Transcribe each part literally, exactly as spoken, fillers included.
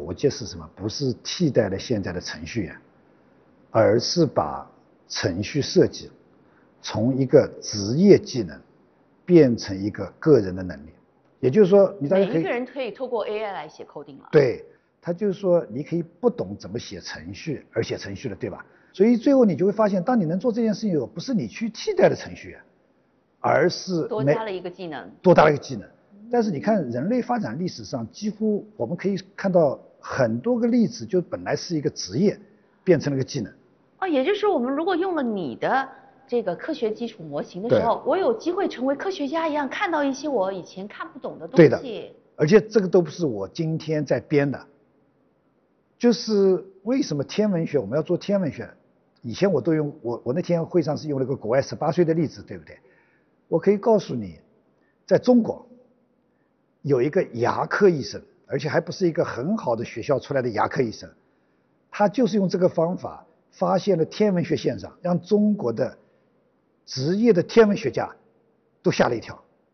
逻辑是什么？不是替代了现在的程序员，而是把程序设计从一个职业技能变成一个个人的能力。也就是说，你大家可以每一个人可以透过 A I 来写 coding 了。 对，他就是说你可以不懂怎么写程序而写程序了，对吧？所以最后你就会发现，当你能做这件事情以后，不是你去替代了程序员，而是多加了一个技能， 多加了一个技能。但是你看人类发展历史上，几乎我们可以看到很多个例子，就本来是一个职业，变成了个技能。 哦，也就是说，我们如果用了你的这个科学基础模型的时候，我有机会成为科学家一样，看到一些我以前看不懂的东西。 对的，而且这个都不是我今天在编的。就是为什么天文学我们要做天文学？以前我都用我我那天会上是用了个国外十八岁的例子，对不对？我可以告诉你，在中国有一个牙科医生，而且还不是一个很好的学校出来的牙科医生，他就是用这个方法发现了天文学现象，让中国的职业的天文学家都吓了一跳。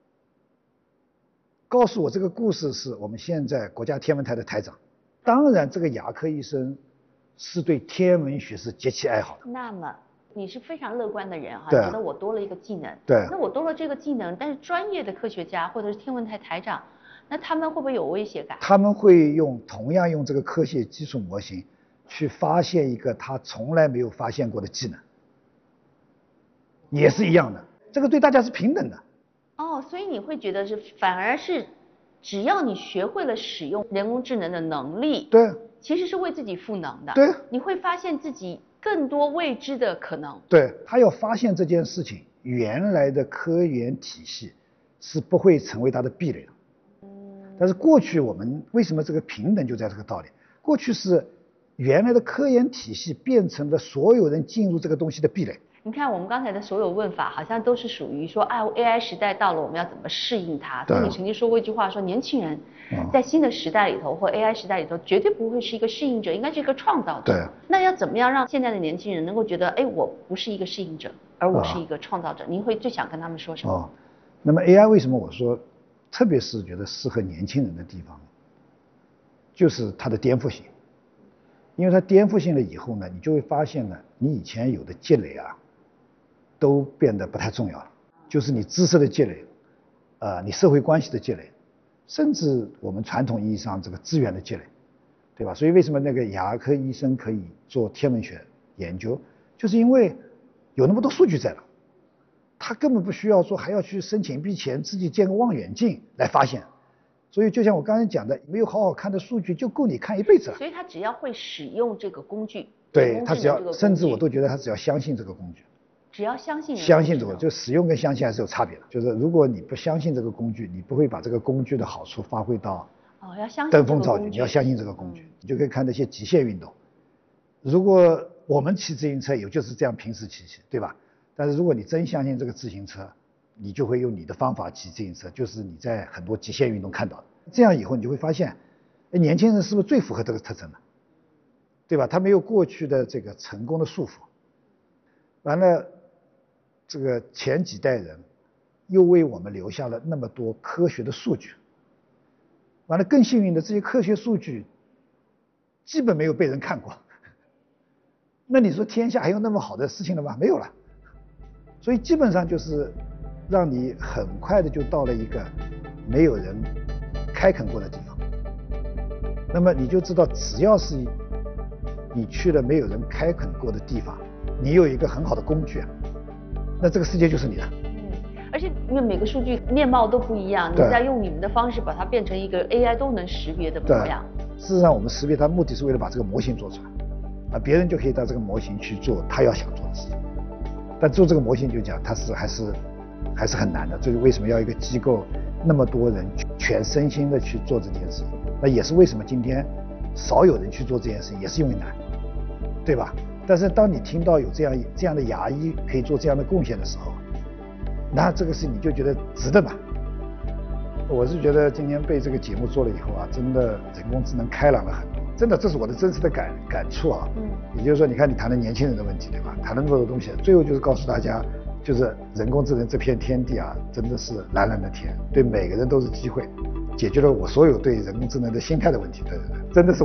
告诉我这个故事是我们现在国家天文台的台长。当然，这个牙科医生是对天文学是极其爱好的。 那么你是非常乐观的人哈， 对， 觉得我多了一个技能。 对。 那我多了这个技能，但是专业的科学家或者是天文台台长，那他们会不会有威胁感？ 他们会用同样用这个科学基础模型去发现一个他从来没有发现过的技能，也是一样的。这个对大家是平等的。 哦，所以你会觉得是反而是。只要你学会了使用人工智能的能力， 对， 其实是为自己赋能的。 对， 你会发现自己更多未知的可能。 对，他要发现这件事情，原来的科研体系是不会成为他的壁垒的。嗯，但是过去我们为什么这个平等就在这个道理？过去是原来的科研体系变成了所有人进入这个东西的壁垒。 你看我们刚才的所有问法，好像都是属于说，啊 ，A I 时代到了，我们要怎么适应它？所以你曾经说过一句话，说年轻人在新的时代里头，或 A I 时代里头，绝对不会是一个适应者，应该是一个创造者。 对。 那要怎么样让现在的年轻人能够觉得，哎，我不是一个适应者，而我是一个创造者？您会最想跟他们说什么？ 哦，那么 A I 为什么我说，特别是觉得适合年轻人的地方，就是它的颠覆性。因为它颠覆性了以后呢，你就会发现呢，你以前有的积累啊。都变得不太重要了，就是你知识的积累，呃，你社会关系的积累，甚至我们传统意义上这个资源的积累，对吧？所以为什么那个牙科医生可以做天文学研究，就是因为有那么多数据在了，他根本不需要说还要去申请一笔钱，自己建个望远镜来发现。所以就像我刚才讲的，没有好好看的数据就够你看一辈子了。 所以他只要会使用这个工具， 对，他只要，甚至我都觉得他只要相信这个工具。 只要相信， 相信这个，就使用跟相信还是有差别的。就是如果你不相信这个工具，你不会把这个工具的好处发挥到哦，要相信登峰造极。你要相信这个工具，嗯、你就可以看那些极限运动。如果我们骑自行车，也就是这样平时骑骑，对吧？但是如果你真相信这个自行车，你就会用你的方法骑自行车，就是你在很多极限运动看到的。这样以后你就会发现，哎，年轻人是不是最符合这个特征的？对吧？他没有过去的这个成功的束缚，完了。这个前几代人又为我们留下了那么多科学的数据，完了更幸运的这些科学数据基本没有被人看过，那你说天下还有那么好的事情了吗？没有了。所以基本上就是让你很快的就到了一个没有人开垦过的地方，那么你就知道只要是你去了没有人开垦过的地方，你有一个很好的工具啊，那这个世界就是你的。 嗯，而且因为每个数据面貌都不一样，你再用你们的方式把它变成一个 A I 都能识别的模样。 事实上，我们识别它目的是为了把这个模型做出来，啊，别人就可以到这个模型去做他要想做的事情。但做这个模型就讲，它是还是还是很难的。这就为什么要一个机构那么多人全身心的去做这件事情？那也是为什么今天少有人去做这件事情，也是因为难，对吧？但是当你听到有这样这样的牙医可以做这样的贡献的时候，那这个事你就觉得值得嘛？我是觉得今天被这个节目做了以后啊，真的人工智能开朗了很多，真的这是我的真实的感感触啊。嗯，也就是说，你看你谈的年轻人的问题，对吧？谈了那么多东西，最后就是告诉大家，就是人工智能这片天地啊，真的是蓝蓝的天，对每个人都是机会，解决了我所有对人工智能的心态的问题。对对对，真的是。